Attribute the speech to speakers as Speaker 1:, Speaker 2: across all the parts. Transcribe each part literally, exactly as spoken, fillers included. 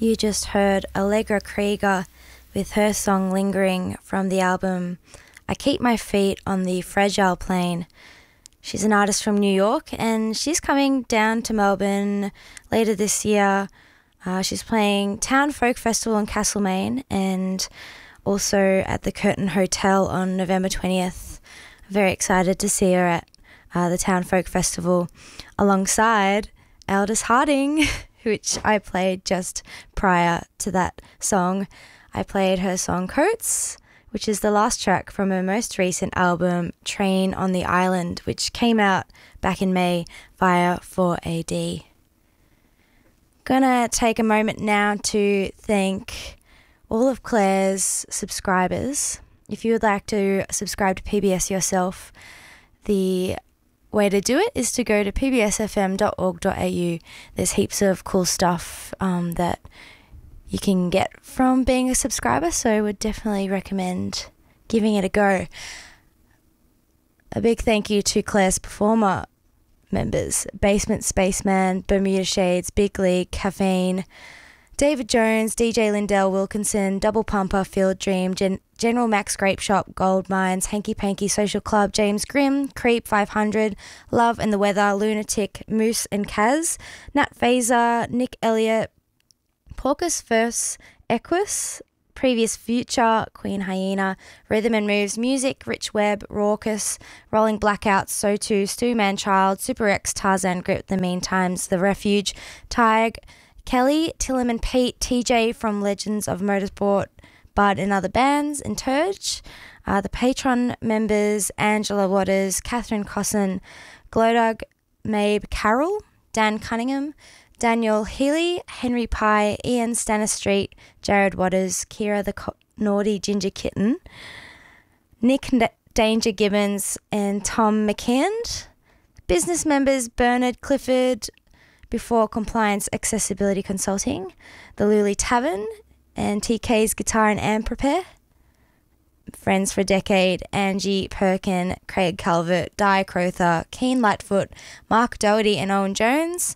Speaker 1: You just heard Allegra Krieger with her song Lingering from the album I Keep My Feet on the Fragile Plane. She's an artist from New York and she's coming down to Melbourne later this year. Uh, she's playing Town Folk Festival in Castlemaine and also at the Curtin Hotel on November twentieth. Very excited to see her at uh, the Town Folk Festival alongside Aldous Harding, which I played just prior to that song. I played her song Coats, which is the last track from her most recent album, Train on the Island, which came out back in May via four A D. Gonna take a moment now to thank all of Claire's subscribers. If you would like to subscribe to P B S yourself, the way to do it is to go to p b s f m dot org dot a u. There's heaps of cool stuff um, that you can get from being a subscriber, so I would definitely recommend giving it a go. A big thank you to Claire's Performer members: Basement Spaceman, Bermuda Shades, Big League, Caffeine, David Jones, D J Lindell Wilkinson, Double Pumper, Field Dream, Gen- General Max Grape Shop, Gold Mines, Hanky Panky Social Club, James Grimm, Creep five hundred, Love and the Weather, Lunatic, Moose and Kaz, Nat Phaser, Nick Elliott, Porcus First, Equus, Previous Future, Queen Hyena, Rhythm and Moves, Music, Rich Webb, Raucous, Rolling Blackouts, So Too, Stu Manchild, Super X, Tarzan Grip, The Mean Times, The Refuge, Tig, Kelly, Tillum and Pete, T J from Legends of Motorsport, Bud and Other Bands, and Turge, uh, the Patron members, Angela Waters, Catherine Cosson, Glodug, Mabe Carroll, Dan Cunningham, Daniel Healy, Henry Pye, Ian Stanistreet, Jared Waters, Kira the Co- Naughty Ginger Kitten, Nick N- Danger Gibbons, and Tom McKeand. Business members, Bernard Clifford, Before Compliance Accessibility Consulting, the Luli Tavern, and T K's Guitar and Amp Repair. Friends for a Decade, Angie Perkin, Craig Calvert, Di Crowther, Keen Lightfoot, Mark Doherty and Owen Jones.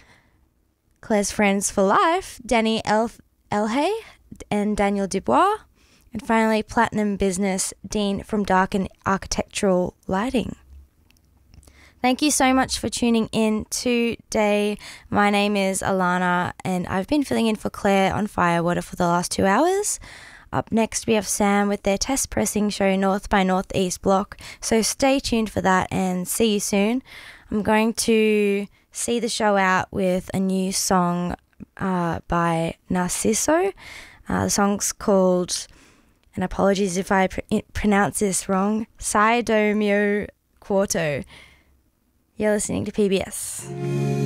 Speaker 1: Claire's Friends for Life, Danny El- Elhay and Daniel Dubois. And finally, Platinum Business, Dean from Darken Architectural Lighting. Thank you so much for tuning in today. My name is Alana and I've been filling in for Claire on Firewater for the last two hours. Up next we have Sam with their test pressing show North by Northeast Block, so stay tuned for that and see you soon. I'm going to see the show out with a new song uh, by Narciso. Uh, the song's called, and apologies if I pr- pronounce this wrong, Sai Do Mio Quarto. You're listening to P B S.